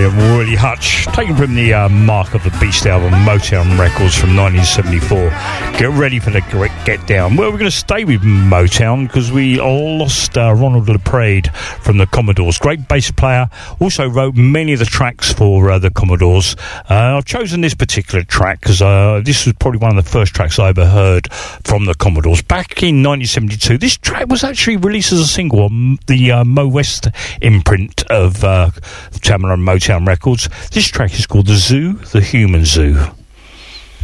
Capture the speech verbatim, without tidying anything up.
brilliant. Willie Hutch, taken from the uh, Mark of the Beast album, Motown Records from nineteen seventy-four. Get ready for the great Get Down. Well, we're going to stay with Motown because we lost uh, Ronald LaPrade from the Commodores. Great bass player. Also wrote many of the tracks for uh, the Commodores. Uh, I've chosen this particular track because uh, this was probably one of the first tracks I ever heard from the Commodores. Back in nineteen seventy-two, this track was actually released as a single on the uh, Mo West imprint of uh, Tamla and Motown Records. This track is called The Zoo, The Human Zoo.